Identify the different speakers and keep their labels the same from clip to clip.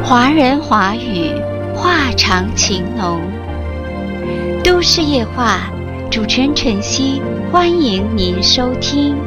Speaker 1: 华人华语，话长情浓。都市夜话，主持人晨曦，欢迎您收听。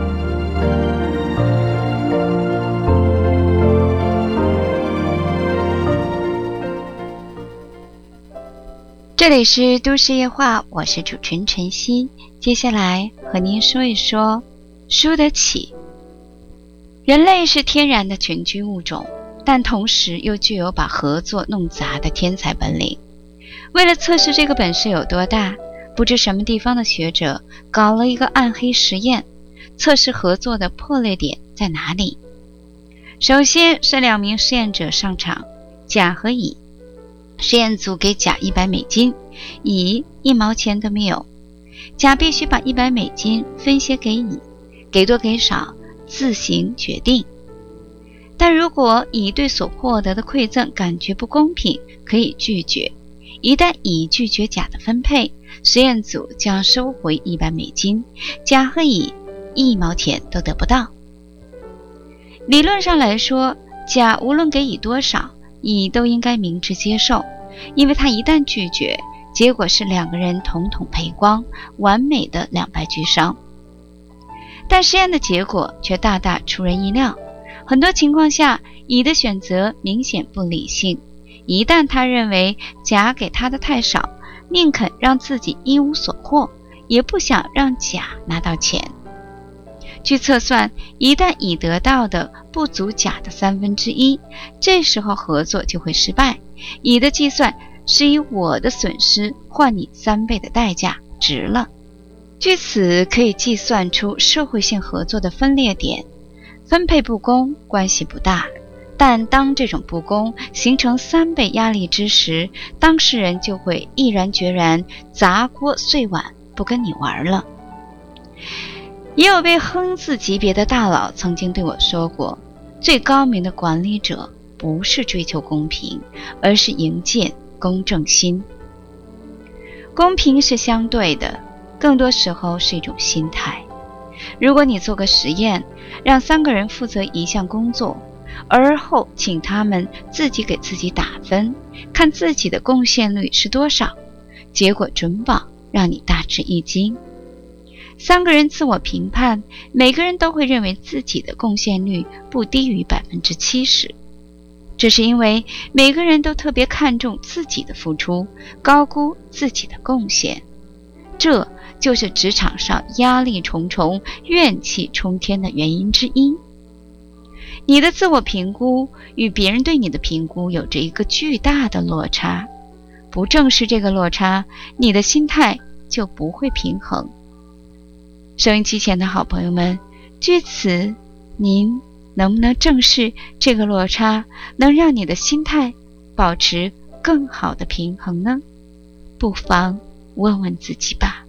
Speaker 1: 这里是都市夜话，我是主持人晨曦。接下来和您说一说输得起。人类是天然的群居物种，但同时又具有把合作弄砸的天才本领。为了测试这个本事有多大，不知什么地方的学者搞了一个暗黑实验，测试合作的破裂点在哪里。首先是2名实验者上场，甲和乙。实验组给甲100美金，乙1毛钱都没有。甲必须把100美金分些给乙，给多给少自行决定。但如果乙对所获得的馈赠感觉不公平，可以拒绝。一旦乙拒绝甲的分配，实验组将收回100美金，甲和乙1毛钱都得不到。理论上来说，甲无论给乙多少，乙都应该明智接受，因为他一旦拒绝，结果是2个人统统赔光，完美的两败俱伤。但实验的结果却大大出人意料，很多情况下，乙的选择明显不理性。一旦他认为甲给他的太少，宁肯让自己一无所获，也不想让甲拿到钱。据测算，一旦乙得到的不足甲的1/3，这时候合作就会失败。乙的计算是以我的损失换你3倍的代价，值了。据此可以计算出社会性合作的分裂点。分配不公关系不大，但当这种不公形成3倍压力之时，当事人就会毅然决然砸锅碎碗，不跟你玩了。也有位亨字级别的大佬曾经对我说过，最高明的管理者不是追求公平，而是营建公正心。公平是相对的，更多时候是一种心态。如果你做个实验，让3个人负责一项工作，而后请他们自己给自己打分，看自己的贡献率是多少，结果准保让你大吃一惊。3个人自我评判，每个人都会认为自己的贡献率不低于70%。这是因为每个人都特别看重自己的付出，高估自己的贡献。这就是职场上压力重重、怨气冲天的原因之一。你的自我评估与别人对你的评估有着一个巨大的落差，不正视这个落差，你的心态就不会平衡。收音机前的好朋友们，据此您能不能正视这个落差，能让你的心态保持更好的平衡呢？不妨问问自己吧。